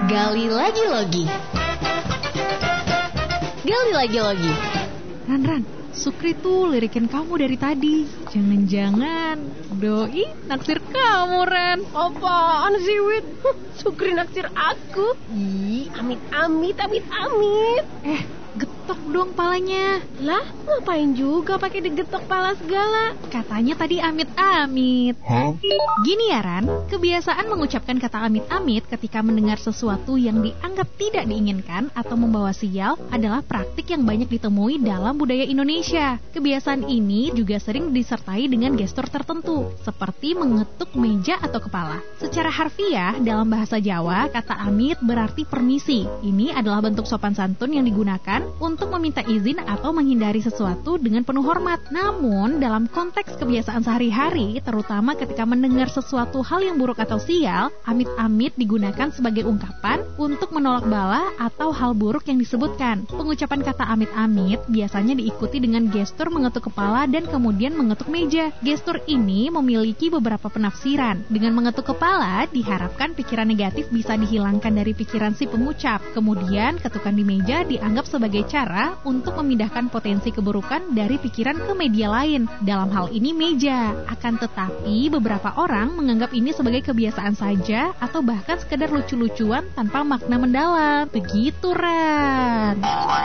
Gali lagi-lagi. Gali lagi-lagi. Ran, Sukri tuh lirikin kamu dari tadi. Jangan-jangan doi naksir kamu, Ran. Apaan sih, Wit? Sukri naksir aku? Ih, amit-amit. Getok dong palanya. Lah, ngapain juga pakai digetok pala segala? Katanya tadi amit-amit. Gini ya, Ran, kebiasaan mengucapkan kata amit-amit ketika mendengar sesuatu yang dianggap tidak diinginkan atau membawa sial adalah praktik yang banyak ditemui dalam budaya Indonesia. Kebiasaan ini juga sering disertai dengan gestur tertentu, seperti mengetuk meja atau kepala. Secara harfiah, dalam bahasa Jawa, kata amit berarti permisi. Ini adalah bentuk sopan santun yang digunakan untuk meminta izin atau menghindari sesuatu dengan penuh hormat. Namun, dalam konteks kebiasaan sehari-hari, terutama ketika mendengar sesuatu hal yang buruk atau sial, amit-amit digunakan sebagai ungkapan untuk menolak bala atau hal buruk yang disebutkan. Pengucapan kata amit-amit biasanya diikuti dengan gestur mengetuk kepala dan kemudian mengetuk meja. Gestur ini memiliki beberapa penafsiran. Dengan mengetuk kepala, diharapkan pikiran negatif bisa dihilangkan dari pikiran si pengucap. Kemudian, ketukan di meja dianggap sebagai cara untuk memindahkan potensi keburukan dari pikiran ke media lain. Dalam hal ini meja. Akan tetapi beberapa orang menganggap ini sebagai kebiasaan saja atau bahkan sekedar lucu-lucuan tanpa makna mendalam. Begitu, Ran.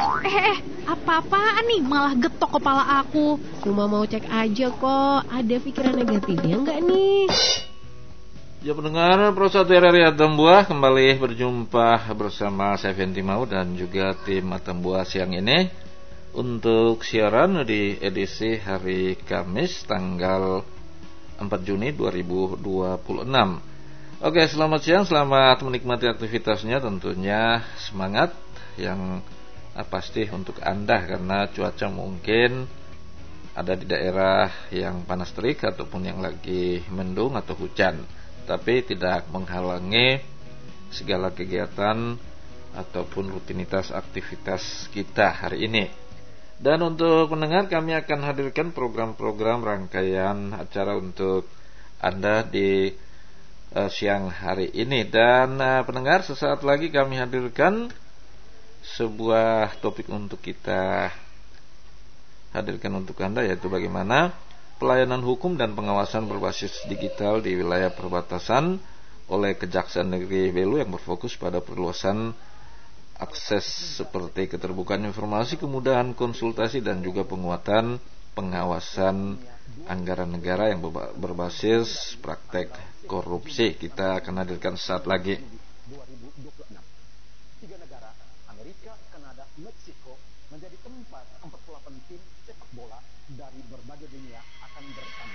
Apa-apaan nih malah getok kepala aku? Cuma mau cek aja kok, ada pikiran negatifnya nggak nih? Ya pendengar Pro1 RRI Atambua, kembali berjumpa bersama saya Fenty Mau dan juga tim Atambua siang ini untuk siaran di edisi hari Kamis tanggal 4 Juni 2026. Oke, selamat siang, selamat menikmati aktivitasnya, tentunya semangat yang pasti untuk Anda karena cuaca mungkin ada di daerah yang panas terik ataupun yang lagi mendung atau hujan, tapi tidak menghalangi segala kegiatan ataupun rutinitas aktivitas kita hari ini. Dan untuk pendengar, kami akan hadirkan program-program rangkaian acara untuk Anda di siang hari ini. Dan pendengar, sesaat lagi kami hadirkan sebuah topik untuk kita hadirkan untuk Anda, yaitu bagaimana pelayanan hukum dan pengawasan berbasis digital di wilayah perbatasan oleh Kejaksaan Negeri Belu yang berfokus pada perluasan akses seperti keterbukaan informasi, kemudahan konsultasi dan juga penguatan pengawasan anggaran negara yang berbasis praktek korupsi. Kita akan hadirkan sesaat lagi. 2026, 3 negara Amerika, Kanada, Meksiko menjadi tempat 48 tim sepak bola dari berbagai dunia akan bersama.